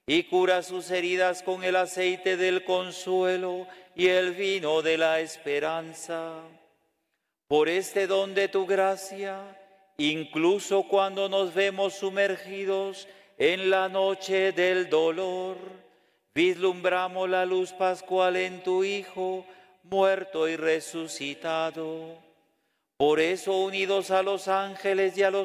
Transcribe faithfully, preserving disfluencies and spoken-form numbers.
y cura sus heridas con el aceite del consuelo y el vino de la esperanza. Por este don de tu gracia, incluso cuando nos vemos sumergidos en la noche del dolor, vislumbramos la luz pascual en tu Hijo, muerto y resucitado. Por eso, unidos a los ángeles y a los